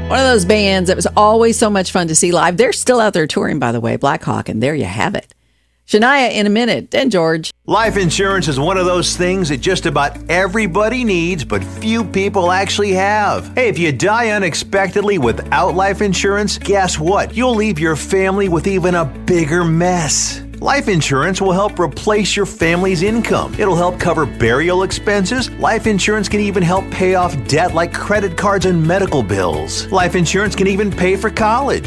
One of those bands that was always so much fun to see live. They're still out there touring, by the way, Black Hawk, and there you have it. Shania in a minute, and George. Life insurance is one of those things that just about everybody needs, but few people actually have. Hey, if you die unexpectedly without life insurance, guess what? You'll leave your family with even a bigger mess. Life insurance will help replace your family's income. It'll help cover burial expenses. Life insurance can even help pay off debt like credit cards and medical bills. Life insurance can even pay for college.